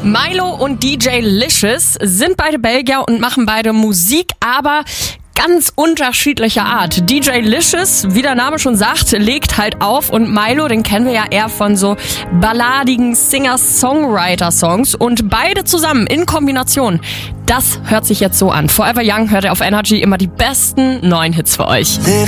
Milo und DJ Licious sind beide Belgier und machen beide Musik, aber ganz unterschiedlicher Art. DJ Licious, wie der Name schon sagt, legt halt auf und Milo, den kennen wir ja eher von so balladigen Singer-Songwriter-Songs und beide zusammen in Kombination. Das hört sich jetzt so an. Forever Young hört ihr auf Energy, immer die besten neuen Hits für euch.